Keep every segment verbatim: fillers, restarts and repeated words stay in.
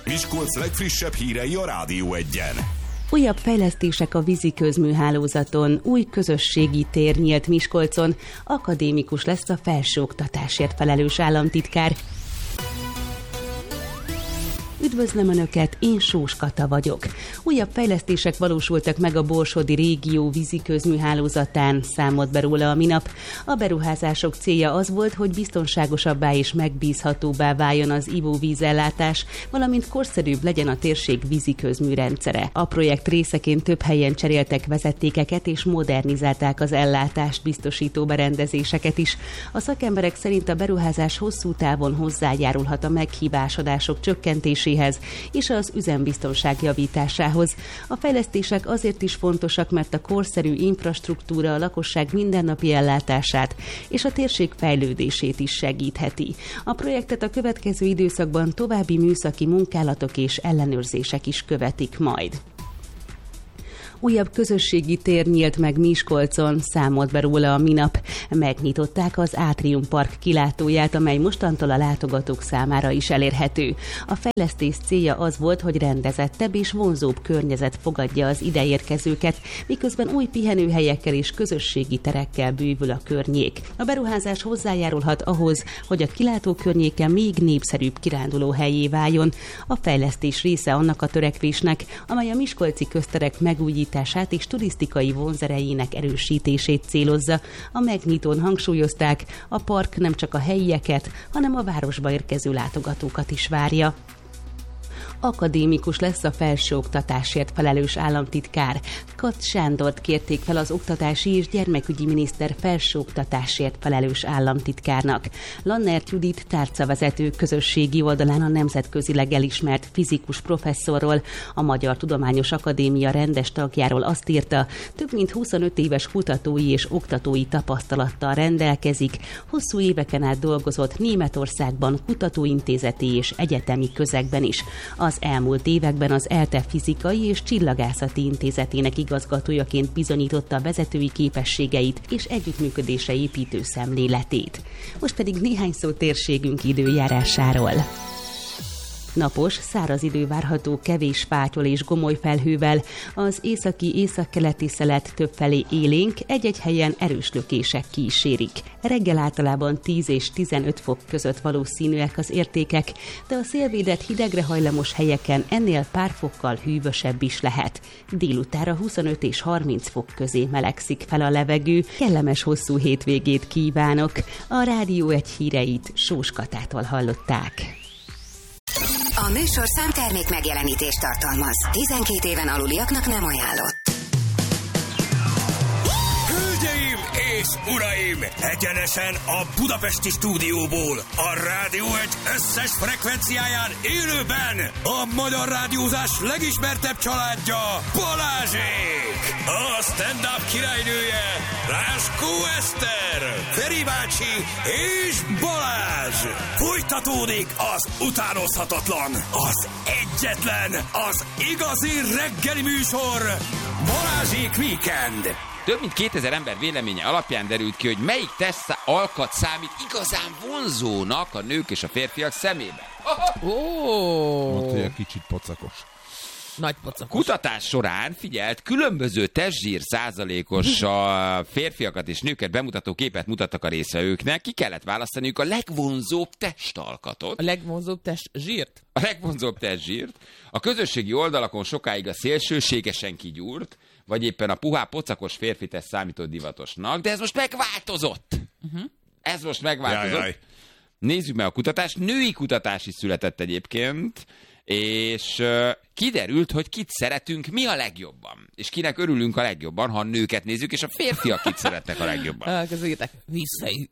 Miskolc legfrissebb hírei a Rádió Egyen. Újabb fejlesztések a vízi közműhálózaton, új közösségi tér nyílt Miskolcon, akadémikus lesz a felsőoktatásért felelős államtitkár. Üdvözlöm Önöket, én Sós Kata vagyok. Újabb fejlesztések valósultak meg a borsodi régió vízi közműhálózatán, számolt be róla a minap. A beruházások célja az volt, hogy biztonságosabbá és megbízhatóbbá váljon az ivóvízellátás, valamint korszerűbb legyen a térség vízi közműrendszere. A projekt részeként több helyen cseréltek vezetékeket és modernizálták az ellátást biztosító berendezéseket is. A szakemberek szerint a beruházás hosszú távon hozzájárulhat a meghibásodások csökkentéséhez és az üzembiztonság javításához. A fejlesztések azért is fontosak, mert a korszerű infrastruktúra a lakosság mindennapi ellátását és a térség fejlődését is segítheti. A projektet a következő időszakban további műszaki munkálatok és ellenőrzések is követik majd. Újabb közösségi tér nyílt meg Miskolcon, számolt be róla a minap. Megnyitották az Átrium Park kilátóját, amely mostantól a látogatók számára is elérhető. A fejlesztés célja az volt, hogy rendezettebb és vonzóbb környezet fogadja az ideérkezőket, miközben új pihenőhelyekkel és közösségi terekkel bővül a környék. A beruházás hozzájárulhat ahhoz, hogy a kilátó környéke még népszerűbb kirándulóhellyé váljon. A fejlesztés része annak a törekvésnek, amely a miskolci közterek megújítását és turisztikai vonzerejének erősítését célozza. A megnyitón hangsúlyozták, a park nem csak a helyieket, hanem a városba érkező látogatókat is várja. Akadémikus lesz a felsőoktatásért felelős államtitkár. Katz Sándort kérték fel az oktatási és gyermekügyi miniszter felsőoktatásért felelős államtitkárnak. Lannert Judit tárcavezető közösségi oldalán a nemzetközileg elismert fizikus professzorról, a Magyar Tudományos Akadémia rendes tagjáról azt írta, több mint huszonöt éves kutatói és oktatói tapasztalattal rendelkezik, hosszú éveken át dolgozott Németországban kutatóintézeti és egyetemi közegben is. Az elmúlt években az ELTE Fizikai és Csillagászati Intézetének igazgatójaként bizonyította vezetői képességeit és együttműködésre építő szemléletét. Most pedig néhány szó térségünk időjárásáról. Napos, száraz idő várható kevés fátyol és gomoly felhővel, az északi északkeleti szelet többfelé élénk, egy-egy helyen erős lökések kísérik. Reggel általában tíz és tizenöt fok között valószínűek az értékek, de a szélvédett hidegre hajlamos helyeken ennél pár fokkal hűvösebb is lehet. Délutára huszonöt és harminc fok közé melegszik fel a levegő. Kellemes hosszú hétvégét kívánok! A Rádió Egy híreit Sós Katától hallották. A műsorszám termék megjelenítést tartalmaz. tizenkét éven aluliaknak nem ajánlott. Hölgyeim és uraim! Egyenesen a budapesti stúdióból, a Rádió Egy összes frekvenciáján élőben a magyar rádiózás legismertebb családja, Balázsék! A stand-up királynője, Ráskó Eszter, Feri bácsi és Balázs! Folytatódik az utánozhatatlan, az egyetlen, az igazi reggeli műsor, Balázsék Weekend! Több mint kétezer ember véleménye alapján derült ki, hogy melyik teszt alkat számít igazán vonzónak a nők és a férfiak szemében. Ó, oh. Mondta, hogy a kicsit pocakos. Nagy pocakos. Kutatás során figyelt, különböző testzsír százalékos a férfiakat és nőket bemutató képet mutattak a résztvevőknek. Ki kellett választaniuk a legvonzóbb testalkatot. A legvonzóbb testzsírt? A legvonzóbb testzsírt. A közösségi oldalakon sokáig a szélsőségesen kigyúrt, vagy éppen a puhá pocakos férfi teszt számított divatosnak, de ez most megváltozott. Uh-huh. Ez most megváltozott. Jaj, jaj. Nézzük meg a kutatást. Női kutatás is született egyébként, és uh, kiderült, hogy kit szeretünk mi a legjobban. És kinek örülünk a legjobban, ha a nőket nézzük, és a férfiak kit szeretnek a legjobban. Ah, közöljétek, visszai.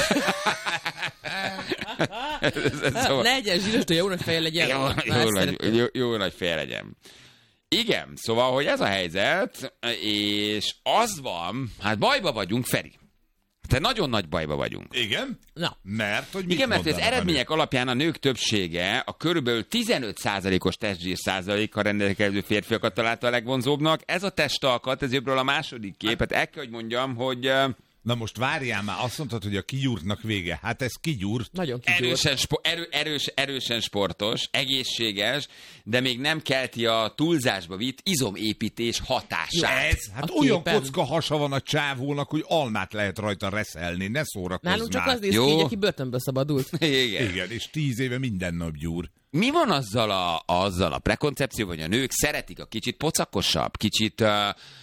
Legyen zsíros, de jó nagy feje legyen. Jó, jó, nagy, jó, jó nagy feje legyen. Igen, szóval, hogy ez a helyzet, és az van, hát bajba vagyunk, Feri. Te nagyon nagy bajba vagyunk. Igen? Na. Mert, hogy mit Igen, mert az eredmények nő? alapján a nők többsége a körülbelül tizenöt százalékos testzsír százalékkal rendelkező férfiakat találta a legvonzóbbnak. Ez a testalkat, ez jobbról a második képet. El kell, hogy mondjam, hogy Na most várjál már, azt mondtad, hogy a kigyúrtnak vége. Hát ez kigyúrt. Nagyon kigyúrt. Erősen, spo- erő, erős, erősen sportos, egészséges, de még nem kelti a túlzásba vitt izomépítés hatását. Ez, hát A olyan képen. kocka hasa van a csávónak, hogy almát lehet rajta reszelni, ne szórakozz Nálunk csak már. az néz Jó. ki, hogy aki börtönből szabadult. Igen. Igen, és tíz éve minden nap gyúr. Mi van azzal a, azzal a prekoncepció, hogy a nők szeretik a kicsit pocakosabb, kicsit uh,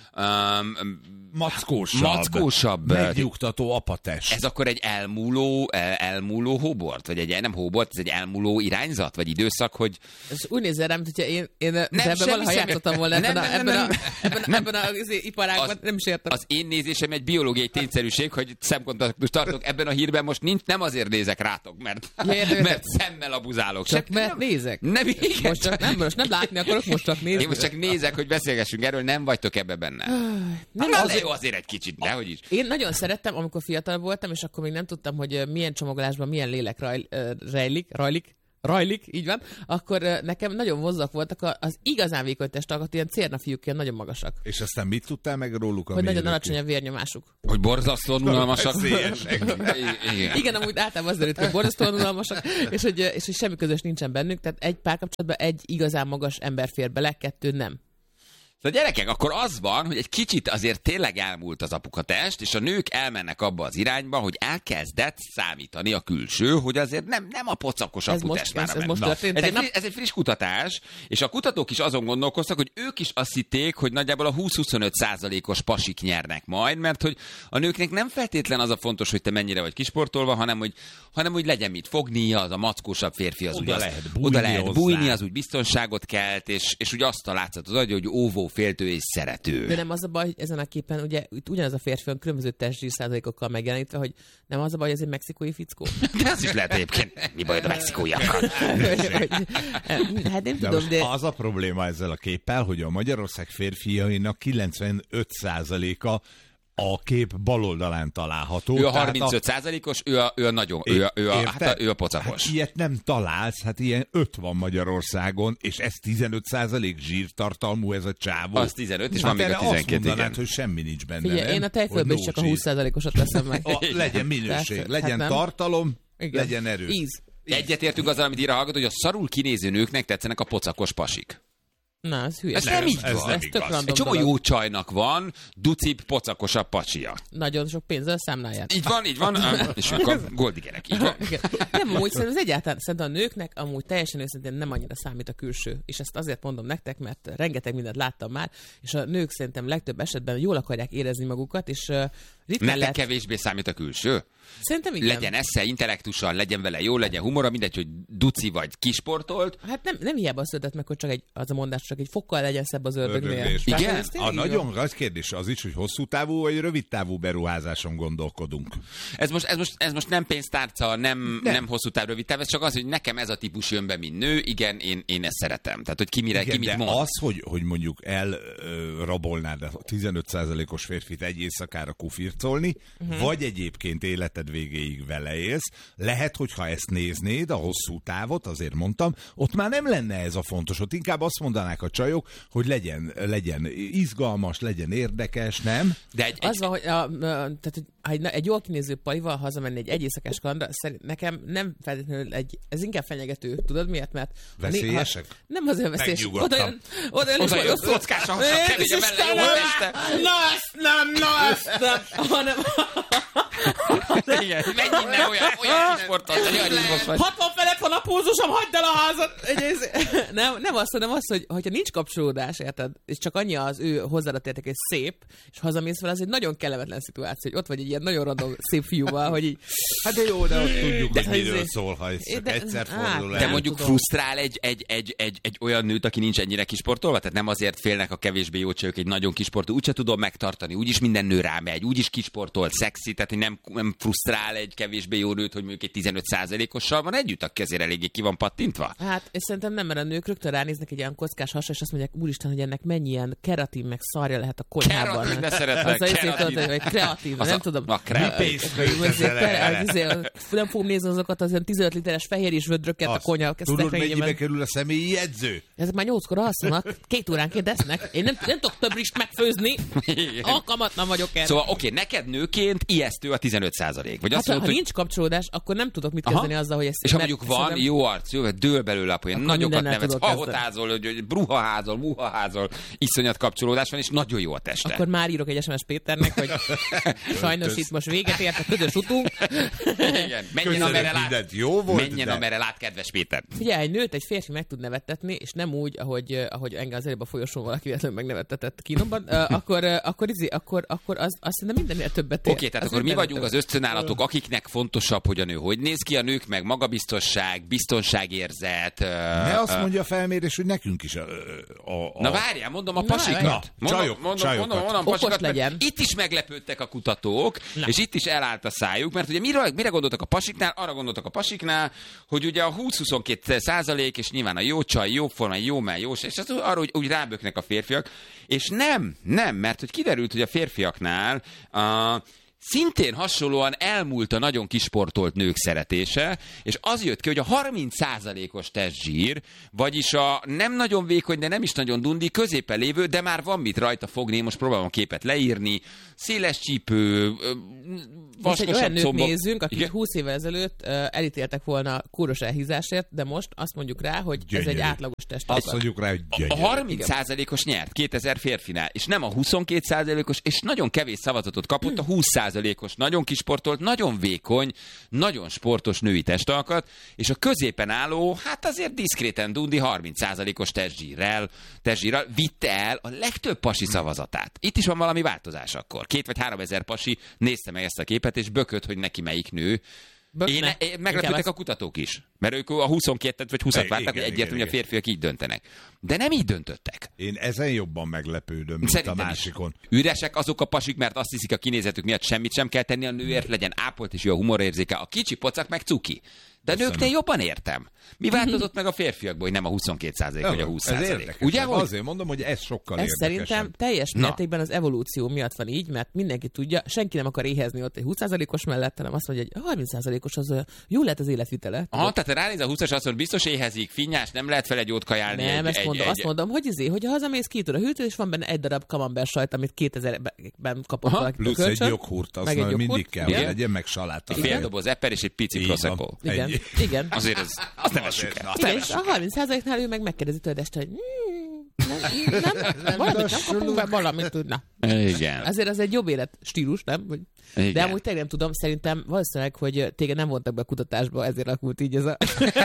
um, Mackósabb. Mackósabb. Megnyugtató apatest. ez akkor egy elmúló, el, elmúló hóbort? Vagy egy nem hóbort, ez egy elmúló irányzat? Vagy időszak, hogy... Ez úgy nézzel rám, hogyha én, én nem, ebben semmi valaha személy- játszottam volna ebben, Nem, a, nem, ebben, nem, a, ebben, a, ebben a, az iparágban, Az- nem is értem. Az én nézésem egy biológiai tényszerűség, hogy szemkontaktust tartok ebben a hírben, most nincs, nem azért nézek rátok, mert, Ja, értem. mert szemmel abuzálok. Csak Sem- mert nézek. Nem, igen, Most csak nem, most nem látni akarok, most csak nézni. Én most csak nézek, hogy beszélgessünk erről, nem vagytok ebbe benne. Nem, Na, azért- de jó, azért egy kicsit, dehogy is. Én nagyon szerettem, amikor fiatal voltam, és akkor még nem tudtam, hogy ö, milyen csomagolásban milyen lélek raj, ö, rejlik, rajlik, rajlik, így van, akkor ö, nekem nagyon vozzak voltak a- az igazán vékony testalkat, ilyen cérnafiúk, ilyen nagyon magasak. És aztán mit tudtál meg róluk a Hogy nagyon mérők? alacsony a vérnyomásuk. Hogy borzasztóan unalmasak. Veszélyesek. I- Igen. Igen, amúgy általában az derült, hogy borzasztóan unalmasak, és hogy, ö, és hogy semmi közös nincsen bennük, tehát egy párkapcsolatban egy igazán magas ember fér bele, kettő nem. Szóval gyerekek, akkor az van, hogy egy kicsit azért tényleg elmúlt az apukatest, és a nők elmennek abba az irányba, hogy elkezdett számítani a külső, hogy azért nem, nem a pocakos Ez most, aputest már ez, ez mennek. most Na, történt. Ez egy, Tegnap- fri- ez egy friss kutatás, és a kutatók is azon gondolkoztak, hogy ők is azt hitték, hogy nagyjából a húsz-huszonöt százalékos pasik nyernek majd, mert hogy a nőknek nem feltétlen az a fontos, hogy te mennyire vagy kisportolva, hanem hogy, hanem hogy legyen mit fogni, az a mackósabb férfi az Oda úgy, az, lehet bújni oda lehet hozzá. bújni, az úgy biztonságot kelt, és, és úgy azt a látszat az agy, hogy óvó, féltő és szerető. De nem az a baj, hogy ezen a képen ugye itt ugyanaz a férfi van különböző testzsír százalékokkal megjelenítve, hogy nem az a baj, hogy ez egy mexikói fickó. De az is lehet egyébként. Mi baj a mexikóiakkal? Hát nem De tudom, most de... az a probléma ezzel a képpel, hogy a Magyarország férfiainak kilencvenöt százaléka a kép bal oldalán található. Ő a Tehát harmincöt százalékos, ő a, ő a nagyon, ő a, ő a, Érted? hát a, ő a pocakos. Hát ilyet nem találsz, hát ilyen öt van Magyarországon, és ez tizenöt százalék zsírtartalmú ez a csávó. Az tizenöt, és Hát van még a erre tizenkét, azt mondanád, igen. hogy semmi nincs benne, Figyelj, nem? én a tejfölből Hogy is csak a no húsz százalékosat veszem meg. zsír. A, legyen minőség, Tehát, legyen hát nem. tartalom, Igen. legyen erő. Íz. Egyetértünk azzal, amit ír a hallgató, hogy a szarul kinéző nőknek tetszenek a pocakos pasik. Na, ez hülye. Ez nem így ez van. nem Ez tök igaz. random Egy csomó dolog. jó csajnak van ducip pocakosabb pacsia. Nagyon sok pénzzel számláját. Így van, így van, ám, és ők a goldigerek, így van. Igen. Nem, amúgy szerintem ez egyáltalán, szerintem a nőknek amúgy teljesen őszintén nem annyira számít a külső. És ezt azért mondom nektek, mert rengeteg mindent láttam már, és a nők szerintem legtöbb esetben jól akarják érezni magukat, és uh, ritkán Nektek lehet... kevésbé számít a külső? Szerintem igen. Legyen esze, intellektussal, legyen vele jó, legyen humora, mindegy, hogy duci vagy kisportolt. Hát nem, nem hiába született meg, hogy csak egy, az a mondás, csak egy fokkal legyen szebb az ördögnél. Ördögnél. Tehát, Igen? ez A tényleg így van. nagyon nagy kérdés az is, hogy hosszú távú vagy rövid távú beruházáson gondolkodunk. Ez most, ez most, ez most nem pénztárca, nem, nem. nem hosszú táv, rövid táv, ez csak az, hogy nekem ez a típus jön be, mint nő, igen, én, én ezt szeretem. Tehát, hogy ki, mire, Igen, ki mit de mond. az, hogy, hogy mondjuk elrabolnád a tizenöt százalékos férfit egy éjszakára kufircolni, uh-huh. vagy egyébként életed végéig vele élsz, lehet, hogy ha ezt néznéd, a hosszú távot, azért mondtam, ott már nem lenne ez a fontos, ott inkább azt mondanák a csajok, hogy legyen, legyen izgalmas, legyen érdekes, nem? De egy, Az egy, van, hogy a, a, tehát, hogy ha egy, egy jól kinéző palival hazamenni egy egyészakás kalandra, szerint nekem nem feltétlenül egy, ez inkább fenyegető, tudod miért? Mert Veszélyesek? Ha, nem azért veszélyes. Megnyugodtam. Oda jön, oda jön, oda és jön, oda- kockás a hasa, kemény a melle, jó a teste. Na ezt nem, na ezt nem, hanem... Igen, menj innen olyan, olyan kisportot, olyan izmos vagy. hatvan felett van a pulzusom, hagyd el a házat! Egy ez- Nem, nem azt, hanem azt, hogy hogyha nincs kapcsolódás, érted, és csak annyi az ő hozzáadott érték, és szép, és hazamész fel, az egy nagyon kellemetlen szituáció, hogy ott vagy egy ilyen nagyon random szép fiúval, hogy így... Hát de jó, de ott tudjuk, De hogy miről azért- szól, ha ez csak De- egyszer hát, fordul De el. mondjuk tudom. frusztrál egy, egy, egy, egy, egy olyan nőt, aki nincs ennyire kisportolva, tehát nem azért félnek a kevésbé jó csajok egy nagyon kisportoló, úgyse tudom megtartani, úgyis minden nő rámegy, úgyis kisportolt, szexi, tehát nem, nem frusztrál frusztrál egy kevésbé jó nőt, hogy mondjuk egy tizenöt százalékossal van együtt, aki azért eléggé ki van pattintva? Hát, és szerintem nem, mert a nők rögtön ránéznek egy ilyen kockás hasra, és azt mondják, úristen, hogy ennek mennyi ilyen keratin meg szarja lehet a konyhában. Keratin, de szeretlek, az keratin. Az, vagy kreatív, Az nem a- tudom. a kreatív. Nem fogom nézni azokat az ilyen tizenöt literes fehér és vödröket a konyha Tudod, mennyibe kerül a személyi edző? Ezek már nyolckor alszanak, két óránként esznek. Én nem, nem tudok több rist megfőzni. Alkalmatlan vagyok erre. Szóval oké, okay, neked nőként ijesztő a tizenöt százalék. Vagy Hát, azt ha, mondod, ha hogy... nincs kapcsolódás, akkor nem tudok mit Aha. kezdeni azzal, hogy ezt... És ha mert mondjuk van szerintem- jó arc, jó, dől belőle a poén, Akkor nagyokat mindennel nevetsz, tudok hahotázol, hogy, hogy bruhaházol, muhaházol, iszonyat kapcsolódás van, és nagyon jó a teste. Akkor már írok egy es em es Péternek, hogy sajnos itt most véget ért a közös utunk. Igen, menjen Köszönöm, amerre lát. mindent jó volt, Menjen de- amerre lát, kedves Péter. Figyelj, egy nőt egy férfi meg tud nevettetni, és nem úgy, ahogy, eh, ahogy engem az előbb a folyosón valaki véletlenül megnevettetett kínomban, uh, akkor, uh, akkor, izé, akkor, akkor az, azt szerintem mindennél többet ér. Oké, okay, tehát Az akkor mi mindennél vagyunk az többet. ösztönállatok, akiknek fontosabb, hogy a nő hogy néz ki, a nők meg magabiztosság, biztonságérzet. Ne azt mondja a felmérés, hogy nekünk is a... a, a... Na várjál, mondom a Na, pasikat. várjál. Mondom, Csajok, mondom, csajokat. mondom, mondom, Okos pasikat, mert legyen. itt is meglepődtek a kutatók, Na. és itt is elállt a szájuk, mert ugye mire, mire gondoltak a pasiknál? Arra gondoltak a pasiknál, hogy ugye a húsz-huszonkettő százalék, és nyilván a jó csaj, jó forma, jó mell, jó, és az arra úgy, úgy ráböknek a férfiak, és nem, nem, mert hogy kiderült, hogy a férfiaknál a szintén hasonlóan elmúlt a nagyon kisportolt nők szeretése, és az jött ki, hogy a harminc százalékos testzsír, vagyis a nem nagyon vékony, de nem is nagyon dundi, középen lévő, de már van mit rajta fogni, most próbálom a képet leírni, széles csípő, ö, Most egy olyan vaskosabb nőt combok. nézzünk, akit Igen? húsz évvel ezelőtt uh, elítéltek volna kóros elhízásért, de most azt mondjuk rá, hogy Gyönyörű. ez egy átlagos test. Azt mondjuk rá, hogy A gyönyörű. harminc százalékos nyert kétezer férfinál, és nem a huszonkettő százalékos, és nagyon kevés szavazatot kapott a húsz százalékos, nagyon kisportolt, nagyon vékony, nagyon sportos női testalkat, és a középen álló, hát azért diszkréten dundi harminc százalékos testzsírrel, testzsírral vitte el a legtöbb pasi szavazatát. Itt is van valami változás akkor. Két vagy három ezer pasi nézte meg ezt a képet, és bökött, hogy neki melyik nő. Bökne. Én, én meglepődtek Inkább a kutatók is, mert ők a huszonkettőt vagy húszat Igen, várták, hogy igen, egyértelmű, hogy a igen. férfiak így döntenek. De nem így döntöttek. Én ezen jobban meglepődöm, mint Szerintem a másikon. Is. Üresek azok a pasik, mert azt hiszik a kinézetük miatt semmit sem kell tenni a nőért, legyen ápolt és jó a humorérzéke. A kicsi pocak meg cuki. De a nőknél jobban értem. Mi változott meg a férfiakból, hogy nem a huszonkettő százalék vagy a húsz Ez százalék? érdekes. Ugye, hogy? Azért mondom, hogy ez sokkal Ez érdekesebb. szerintem teljes Na. mértékben az evolúció miatt van így, mert mindenki tudja, senki nem akar éhezni ott egy húsz százalékos mellett, hanem azt mondja, hogy a harminc százalékos az olyan, jó lehet az életvitele. Aha, tehát ránéz a húszas, azt mondja, biztos éhezik, finnyás, nem lehet fel egy jót kajálni. Nem, egy, ezt egy, mondom, egy, azt mondom, hogy izé, hogy ha hazamész, kiütöd a hűtőt, és van benne egy darab kamember sajt, amit kétezerben kapott Aha, valaki Plusz egy joghurt, az meg egy már mindig joghurt, kell, igen. hogy legyen, meg saláta. egy fél doboz eper és egy pici Így prosecco. van. Igen, Ennyi. igen. Azért ez, azt nem vessük el. Azt nem Igen, és vessük a harminc százaléknál ő meg megkérdezi tőled este, hogy mm, nem, nem, valamit nem kapunk be, valamit tudna. el. Igen. Azért az egy jobb élet stílus, nem? Vagy... Igen. De amúgy tényleg nem tudom, szerintem valószínűleg, hogy téged nem vontak be a kutatásba, ezért alakult így ez a,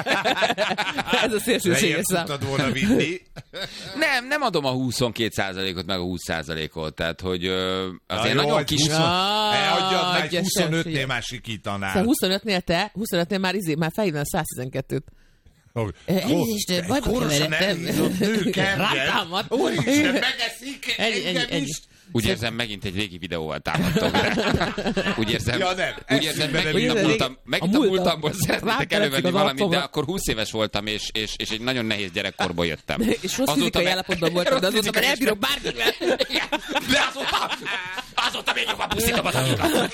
ez a szélsőséges Lejjebb szám. tudtad volna vinni. Nem, nem adom a huszonkettő százalékot, meg a húsz százalékot, tehát hogy ö, azért Na jó, nagyon egy kis... húsz- Elhagyjad már egy Adja huszonötnél sem, már sikítanál. Szóval huszonötnél te, huszonötnél már, izé, már felhívnál száztizenkettőt. Hogy- Elnézést, Egy bajba korosan keveredtem. elhízott nő kell. Rátámad. Úristen, megeszik Ennyi, ennyi, engem ennyi. is. Úgy érzem, megint egy régi videóval támadtok. Úgy érzem, Ja, nem, úgy érzem eszünkbe nem megint, a jut. múltam, megint a A múltam. múltamból szeretnétek Rám elővenni tetszik az valamit, de arcomra. akkor húsz éves voltam, és, és, és egy nagyon nehéz gyerekkorból jöttem. És rossz fizikai meg- állapotban voltam, de Rossz azóta már fizikai elbírok is- bárkivel. Igen, de azóta, azóta még jobban puszítom az agyukat.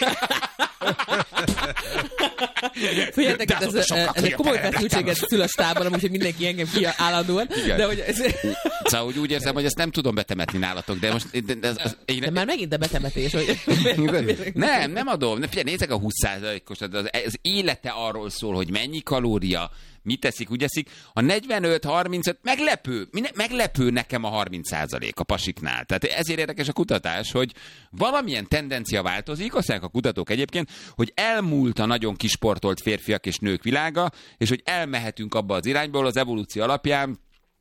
Figyeljetek, De ez, azóta ez, sokkal ez egy komoly könnyebb feszültséget szül a stábban, úgyhogy mindenki engem ki állandóan. Igen. De hogy ez, Szóval úgy, úgy érzem, hogy ezt nem tudom betemetni nálatok, de most... De, de, az, az, én, de már megint a betemetés, hogy... Nem, nem adom. Ne, figyelj, nézzek a húsz százalékos, az, az élete arról szól, hogy mennyi kalória, mit teszik, úgy eszik. A negyvenöt harmincöt meglepő, mine- meglepő nekem a harminc százalék a pasiknál. Tehát ezért érdekes a kutatás, hogy valamilyen tendencia változik, azt mondják a kutatók egyébként, hogy elmúlt a nagyon kisportolt férfiak és nők világa, és hogy elmehetünk abba az irányból az evolúció alapján,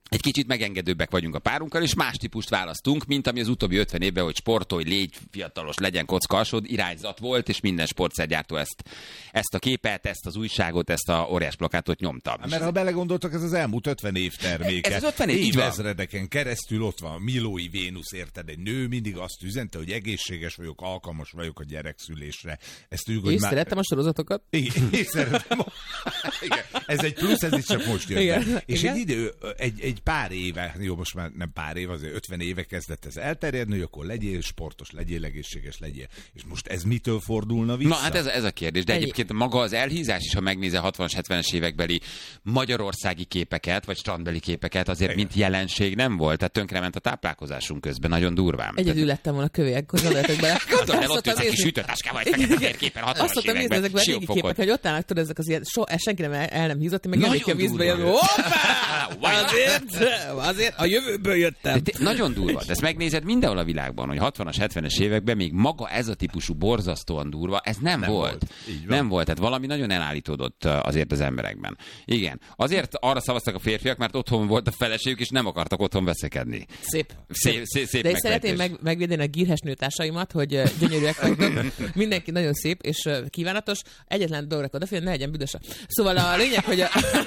egy kicsit megengedőbbek vagyunk a párunkkal, és más típust választunk, mint ami az utóbbi ötven évben, hogy sportolj, légy fiatalos, legyen kocka alsód, irányzat volt, és minden sportszergyártó ezt, ezt a képet, ezt az újságot, ezt a óriás plakátot nyomta. Hát, mert ha belegondoltak, ez az elmúlt ötven év terméke. Ez az ötven év, így van. Évezredeken keresztül ott van Milói Vénusz, érted? Egy nő mindig azt üzente, hogy egészséges vagyok, alkalmas vagyok a gyerekszülésre. Ezt tudjuk, hogy és már... szeretem a sorozatokat. Igen, én szeretem. Igen. Ez egy plusz, ez is csak most jött. Igen. És Igen. egy idő, egy, egy pár éve, jó, most már nem pár év, azért ötven éve kezdett ez elterjedni, hogy akkor legyél sportos, legyél egészséges, legyél. És most ez mitől fordulna vissza? Na hát ez, ez a kérdés, de Ennyi. egyébként maga az elhízás is, ha megnézel hatvanas, hetvenes évekbeli magyarországi képeket, vagy strandbeli képeket, azért mint jelenség nem volt, tehát tönkrement a táplálkozásunk közben, nagyon durván. Egyedül lettem volna kövélyek, gondoljatok bele. Gondolj, Azt ott szoktam ülsz a kis nézni- sütőtáskával, egy fekete képen, Azt hatvanas szoktam nézni években, ezekben a régi siófokon. képek, hogy ott állnak, tudod, ezek az ilyen, so, senki nem el, el nem hízott, meg Nagyon jönnék ki a vízbe, durva. jön, hoppá! Azért, azért a jövőből jöttem. De té- nagyon durva. Ezt megnézed mindenhol a világban, hogy hatvanas, hetvenes években még maga ez a típusú borzasztóan durva, ez nem, nem volt. volt. Így van. Nem volt. Tehát valami nagyon elállítódott uh, azért az emberekben. Igen. Azért arra szavaztak a férfiak, mert otthon volt a feleségük, és nem akartak otthon veszekedni. Szép. Szép, szép, szép De én szeretném megfejtés. meg, megvédeni a gírhes nőtársaimat, hogy uh, gyönyörűek vagytok. Mindenki nagyon szép és uh, kívánatos. Egyetlen dologra odafigyelni, ne legyen büdös. Szóval a lényeg, hogy a...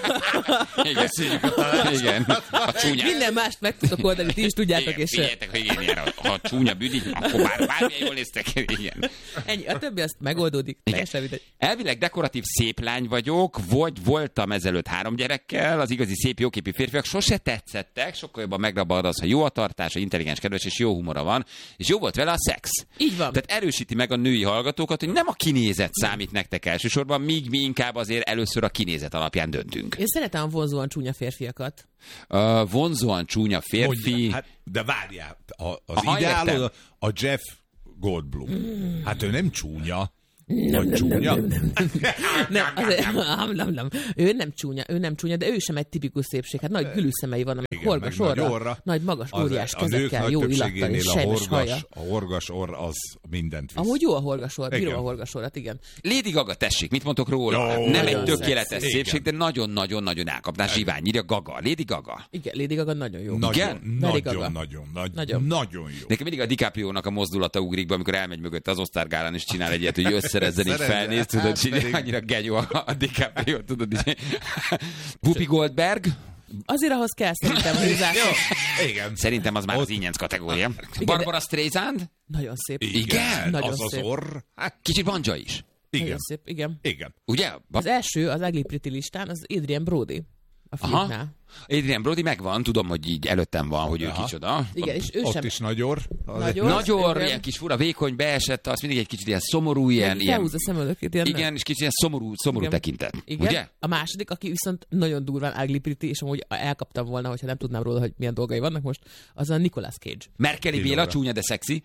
Igen. Igen. A csúnya. minden mást meg tudok oldani, ti is tudjátok. Igen, És, uh, figyeljetek, hogy igen, ilyen, ha a csúnya büdi, akkor már bármilyen jól néztek. Igen. ennyi. A többi azt megoldódik. Teljesen mindegy. Elvileg dekoratív szép lány vagyok, vagy voltam ezelőtt három gyerekkel, az igazi szép jóképű férfiak sose tetszettek, sokkal jobban megrabad az, ha jó a tartása, intelligens, kedves és jó humora van, és jó volt vele a szex. Így van. Tehát erősíti meg a női hallgatókat, hogy nem a kinézet számít nektek elsősorban, míg mi inkább azért először a kinézet alapján döntünk. Én szeretem a vonzóan csúnya férfiakat. Uh, vonzóan csúnya férfi. Mondja, hát, de várjál, a, az Aha, ideál értem. a, a Jeff Goldblum. Hát ő nem csúnya. Nem, nem, csúnya. Nem, nem, nem. nem, azért, nem, nem, nem. Ő nem csúnya, ő nem csúnya, de ő sem egy tipikus szépség. Hát nagy gülűszemei vannak, Igen, horgas meg nagy orra, orra. nagy magas, Az- óriás a nők kezekkel, nagy jó illattal és többségénél a sejmes haja. horgas, a horgas orr az mindent visz. Amúgy jó a horgas orr, bírom Igen. a horgas orrat, igen. Lady Gaga, tessék, mit mondtok róla? Jó, nem nagyon egy tökéletes szexi. szépség, Igen. de nagyon-nagyon-nagyon elkapná zsivány. Írja Gaga, Lady Gaga. Igen, Lady Gaga nagyon jó. Nagyon, Igen? Lady nagyon, Gaga. nagyon, nagyon, Nagyon. nagyon jó. Nekem mindig a DiCaprio-nak a mozdulata ugrik be, amikor elmegy mögött az Oscar gálán, és csinál egy ilyet, hogy összerezzen, így Szerezze. felnéz, tudod, Hát csinál, pedig. annyira genyó a, a DiCaprio, tudod, így. Whoopi Goldberg, Azért ahhoz kell szerintem húzás. Jó, igen. szerintem az már az ínyenc kategória. Barbara Streisand, Nagyon szép. Igen, nagyon az az szép. orr. Hát, kicsit Banja is. Nagyon igen, szép, igen. igen. Ugye? Az első, az Ugly Pretty listán, az Adrian Brody. A Aha. filmnál. Adrian Brody megvan, tudom, hogy így előttem van, hogy ő Aha. kicsoda. Igen, és ő Ott sem... is nagy orr. Az Nagy egy- orr. Nagy orr, Igen. ilyen kis fura, vékony, beesett, az mindig egy kicsit ilyen szomorú, ilyen, ilyen Felhúzza a szemöldökét, ilyen igen, és kicsit ilyen szomorú, szomorú Igen. tekintet. Igen. Ugye? A második, aki viszont nagyon durván ugly pretty, és amúgy elkaptam volna, hogyha nem tudnám róla, hogy milyen dolgai vannak most, az a Nicolas Cage. Merkeli Béla, Illóra. csúnya, de szexi.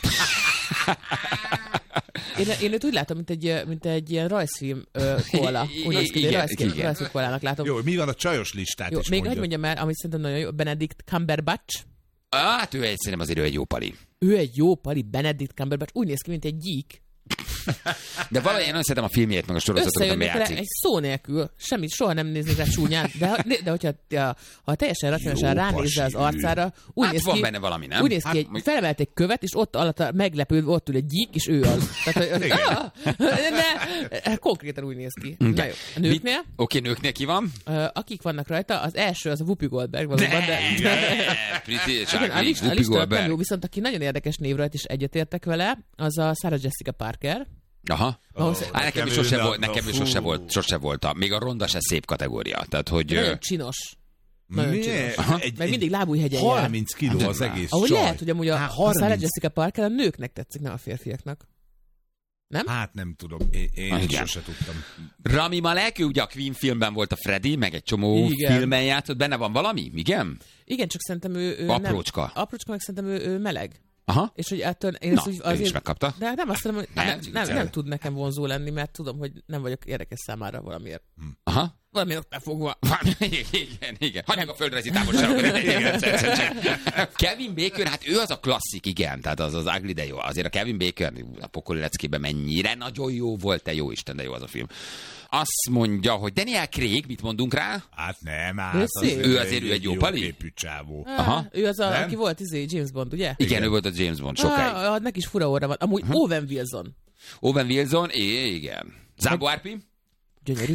Én, én őt úgy látom, mint egy, mint egy ilyen rajzfilm uh, koala. Úgy néz ki, Igen, hogy rajzfilm, igen. rajzfilm koalának látom. Jó, mi van a csajos listát Jó, is még mondja. hogy mondjam el, amit szerintem nagyon jó, Benedict Cumberbatch. Hát ő egy, szerintem azért ő egy jó pali. Ő egy jó pali, Benedict Cumberbatch, úgy néz ki, mint egy gyík. De valahogy én nagyon szeretem a filmjét, meg a sorozatokat, amiben Összejönnek vele játszik. egy szó nélkül, semmit, soha nem néznék rá csúnyán, de, de hogyha ha, ha teljesen racionálisan Jó ránézze az pasi. arcára, úgy Hát néz van ki, benne valami, nem? úgy néz ki, Hát, egy, mondjuk- felemelt egy követ, és ott alatt meglepődve ott ül egy gyík, és ő az. Tehát, hogy, ah, ne, konkrétan úgy néz ki. Na jó. A nőknél, Oké, nőknél ki van? uh, akik vannak rajta, az első az a Whoopi Goldberg valóban, de... Pretty, Igen, a Charlie, list- a Whoopi lista nem jó, Goldberg. viszont aki nagyon érdekes név rajta, és egyetértek vele, az a Sarah Jessica Parker. Aha. Ahhoz Á, nekem is nekem sose ő volt, nem- nekem is fú. sose volt, sose volt. Még a ronda se szép kategória. Tehát, hogy... nagyon ö, csinos. Nagyon csinos. Aha. Egy, Meg mindig lábújhegyen jár. harminc kiló Hát, az egész Ahogy csaj. lehet, hogy amúgy a, Hát, a Sarah harminc. Jessica Parker a nőknek tetszik, nem a férfiaknak. Nem? Hát nem tudom, én, én Ah, is igen. sose tudtam. Rami Malek, ő ugye a Queen filmben volt a Freddy, meg egy csomó Igen. filmen játszott. Benne van valami? Igen? Igen, csak szerintem ő, ő Aprócska. Nem, aprócska, meg szerintem ő, ő meleg. Aha. És hogy ettől én Na, ezt úgy ő is megkapta. De nem azt mondom, hogy Nem, nem, nem, viccelek. nem tud nekem vonzó lenni, mert tudom, hogy nem vagyok érdekes számára valamiért. Aha. valami ott befogva. Igen, igen. Hagyjuk a földrajzi távolságokat. Kevin Bacon, hát ő az a klasszik, igen, tehát az az ugly, de jó. Azért a Kevin Bacon a pokoli leckében mennyire nagyon jó volt, te jó Isten, de jó az a film. Azt mondja, hogy Daniel Craig, mit mondunk rá? Hát nem, hát Ő az szép. Ő azért ő egy jó pali? képű csávó. Aha. Ő az, a, Nem? aki volt izé, James Bond, ugye? Igen, igen, ő volt a James Bond sokáig. Ah, neki is fura óra van. Amúgy uh-huh. Owen Wilson. Owen Wilson, é, igen. Zámbó Árpi? Gyönyörű.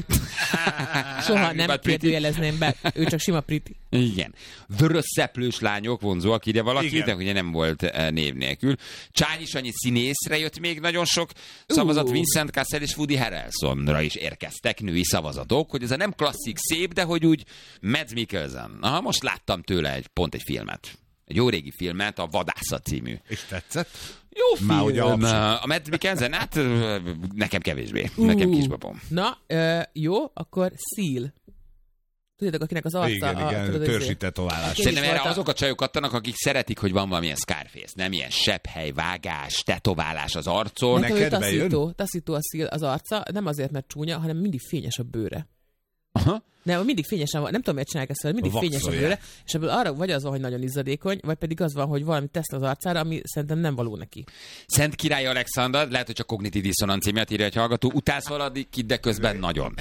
Soha nem kérdőjelezném be. Ő csak sima pretty. Igen. Vörös szeplős lányok vonzóak ide valaki, Igen. de ugye nem volt eh, név nélkül. Csányi Sanyi színészre jött még nagyon sok szavazat, Uh. Vincent Cassel és Woody Harrelsonra is érkeztek női szavazatok, hogy ez a nem klasszik szép, de hogy úgy Mads Mikkelsen. Aha, most láttam tőle egy, pont egy filmet. Egy jó régi filmet, a Vadászat című. És tetszett? Jó film. Már ugye abszolút. A Mads Mikkelsen, hát ö, nekem kevésbé. Nekem Uh. kisbabom. Na, ö, jó, akkor Seal. Tudjátok, akinek az arca... Igen, a, igen, tudod, törzsi izé- tetoválás. Én is Szerintem erre voltam. azok a csajok adtanak, akik szeretik, hogy van valamilyen Scarface. Nem ilyen sepphely, vágás, tetoválás az arcon. Nekem ő Neked bejön? taszító, taszító a Seal az arca, nem azért, mert csúnya, hanem mindig fényes a bőre. Aha. Nem, mindig fényesen van, nem tudom, miért csinálják ezt, mindig fényes a Vaxolják. bőre, és ebből arra vagy az van, hogy nagyon izzadékony, vagy pedig az van, hogy valami tesz az arcára, ami szerintem nem való neki. Szent Király Alexander, lehet, hogy csak kognitív diszonancia miatt írja egy hallgató, utálsz valakit, de közben nagyon.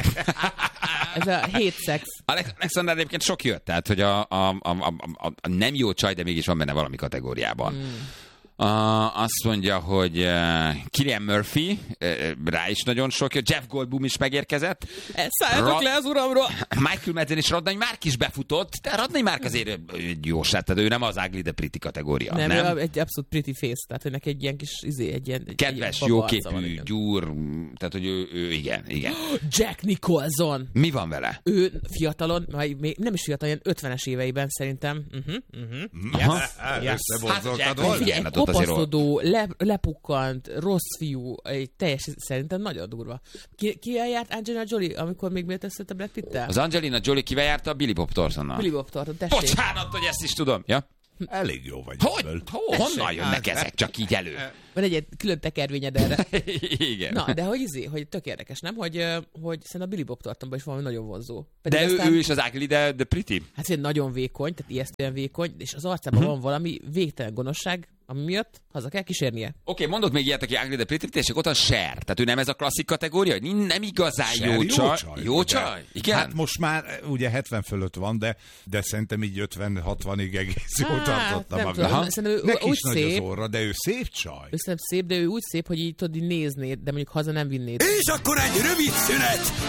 Ez a hét szex. Alex- Alexander egyébként sok jött, tehát, hogy a, a, a, a, a, a nem jó csaj, de mégis van benne valami kategóriában. Hmm. Uh, azt mondja, hogy uh, Cillian Murphy, uh, rá is nagyon sok jött, Jeff Goldblum is megérkezett. Szálljatok Ra- le az uramról! Michael Madsen és Radnai Márk is befutott, de Radnai Márk azért egy jó sát, tehát ő nem az ugly, de pretty kategória. Nem, Nem, nem? Ő egy abszolút pretty face, tehát hogy neki egy ilyen kis, izé, egy ilyen... Egy kedves, ilyen baba arca van, jóképű, igen. gyúr, tehát hogy ő, ő igen, igen. Jack Nicholson! Mi van vele? Ő fiatalon, vagy még nem is fiatal, ilyen ötvenes éveiben szerintem. Uh-huh, uh-huh. Aha. Összeborzoltad Hát, volna? Figyelj, Igen, egy ott azért kopaszodó, le, lepukkant, rossz fiú, egy teljes, szerintem nagyon durva. Ki, ki eljárt Angelina Jolie, amikor még miért összött a Brad Pitt-tel? Az Angelina Jolie kivel járta? Billy Bob Thorntonnal. Billy Bob Thornton, tessék. Bocsánat, hogy ezt is tudom. Ja? Elég jó vagy. Hogy? ebből. Ho, honnan jönnek ezek csak így elő? Van egy külön tekervényed erre. Igen. Na, de hogy izé, hogy tök érdekes, nem? Hogy, ö, hogy szerintem a Billy Bob Thorntonban is valami nagyon vonzó. Pedig De ő, aztán, ő is az ugly, de, de pretty. Hát szerintem nagyon vékony, tehát ijesztően vékony, és az arcában Mhm. van valami végtelen gonoszság, ami miatt haza kell kísérnie. Oké, okay, mondok még ilyet, aki ugly, de pretty, és ott a Cher. Tehát ő nem ez a klasszik kategória, hogy nem igazán Cher jó csaj. Jó ugye? csaj? Igen? Hát most már ugye hetven fölött van, de, de szerintem így ötven-hatvanig egész jól Hát, tartotta nem magát. tudom, szerintem ő Neki úgy is nagy az szép. orra, de ő szép csaj. Ő szerintem szép, de ő úgy szép, hogy így tudod, így néznéd, de mondjuk haza nem vinnéd. És akkor egy rövid szünet,